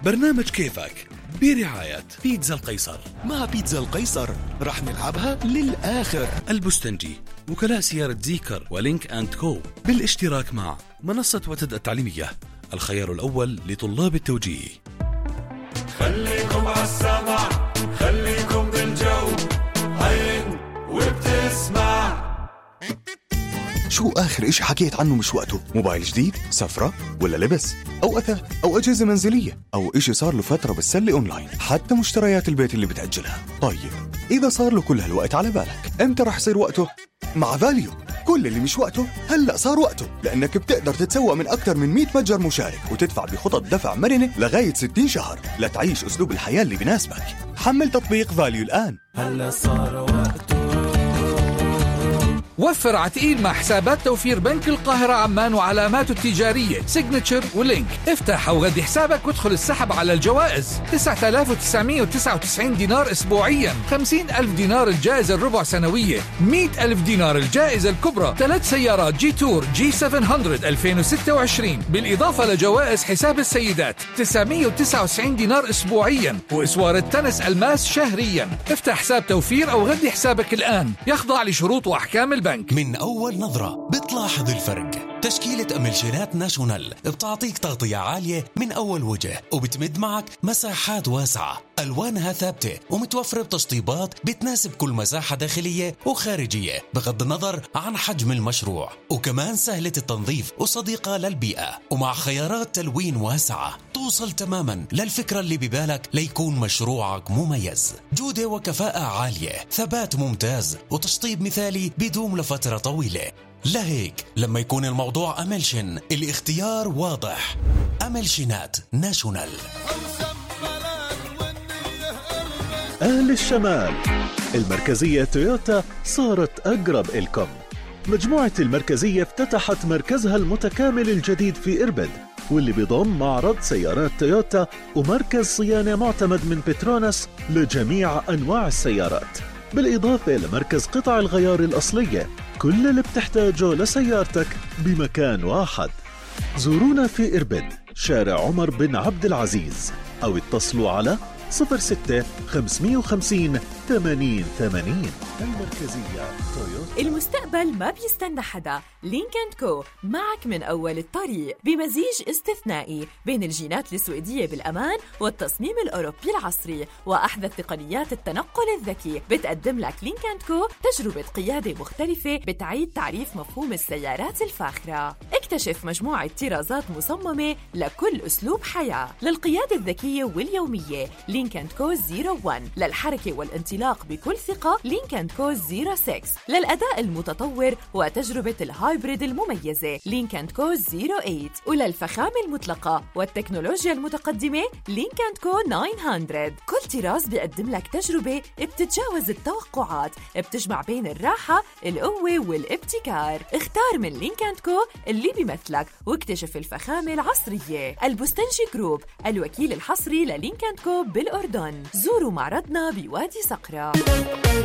برنامج كيفك برعاية بيتزا القيصر. مع بيتزا القيصر رح نلعبها للآخر. البستنجي، وكلاء سيارة زيكر ولينك أند كو، بالاشتراك مع منصة وتد التعليمية، الخيار الأول لطلاب التوجيه. خليكم عالسمع، خليكم بالجو، عين وبتسمع. شو آخر إشي حكيت عنه مش وقته؟ موبايل جديد؟ سفرة؟ ولا لبس؟ أو أثاث؟ أو أجهزة منزلية؟ أو إشي صار له فترة بالسلة أونلاين؟ حتى مشتريات البيت اللي بتأجلها. طيب إذا صار له كل هالوقت على بالك، إمتى رح يصير وقته؟ مع فاليو. كل اللي مش وقته هلأ صار وقته، لأنك بتقدر تتسوق من أكثر من 100 متجر مشارك وتدفع بخطط دفع مرنة لغاية 60 شهر لتعيش أسلوب الحياة اللي بناسبك. حمل تطبيق فاليو الآن. هلأ صار وقته. وفر عتقيل مع حسابات توفير بنك القاهرة عمان وعلاماته التجارية سيجنتشر ولينك. افتح أو غدي حسابك وادخل السحب على الجوائز. 9999 دينار أسبوعيا، 50,000 دينار الجائزة الربع سنوية، 100,000 دينار الجائزة الكبرى، 3 سيارات جي تور جي 700 2026، بالإضافة لجوائز حساب السيدات 999 دينار أسبوعيا، وإسوار التنس الماس شهريا. افتح حساب توفير أو غدي حسابك الآن، يخضع لشروط وأحكام البنك. من أول نظرة بتلاحظ الفرق. تشكيلة أملشينات ناشونال بتعطيك تغطية عالية من أول وجه، وبتمد معك مساحات واسعة، ألوانها ثابتة ومتوفرة بتشطيبات بتناسب كل مساحة داخلية وخارجية بغض النظر عن حجم المشروع، وكمان سهلة التنظيف وصديقة للبيئة، ومع خيارات تلوين واسعة توصل تماما للفكرة اللي ببالك ليكون مشروعك مميز. جودة وكفاءة عالية، ثبات ممتاز، وتشطيب مثالي بيدوم لفترة طويلة. لهيك لما يكون الموضوع أملشن الاختيار واضح. أملشنات ناشونال. أهل الشمال، المركزية تويوتا صارت أقرب إلكم. مجموعة المركزية افتتحت مركزها المتكامل الجديد في إربد، واللي بيضم معرض سيارات تويوتا ومركز صيانة معتمد من بتروناس لجميع أنواع السيارات، بالإضافة لمركز قطع الغيار الأصلية. كل اللي بتحتاجه لسيارتك بمكان واحد. زورونا في إربد، شارع عمر بن عبد العزيز، أو اتصلوا على 06-550-8080. المركزية تويوتا. المستقبل ما بيستنى حدا. لينك أند كو معك من أول الطريق، بمزيج استثنائي بين الجينات السويدية بالأمان والتصميم الأوروبي العصري وأحدث تقنيات التنقل الذكي. بتقدم لك لينك أند كو تجربة قيادة مختلفة بتعيد تعريف مفهوم السيارات الفاخرة. اكتشف مجموعة طرازات مصممة لكل أسلوب حياة. للقيادة الذكية واليومية لينك أند كو 01، للحركة والانطلاق بكل ثقة لينك أند كو 06، للأداء المتطور وتجربة الهايبريد المميزة لينك أند كو 08، وللفخامة المطلقة والتكنولوجيا المتقدمة لينك أند كو 900. كل طراز بيقدم لك تجربة بتتجاوز التوقعات، بتجمع بين الراحة، القوة والابتكار. اختار من لينك أند كو اللي بيمثلك واكتشف الفخامة العصرية. البستنجي جروب، الوكيل الحصري للينك أند كو بالأردن. زوروا معرضنا بوادي صقرة.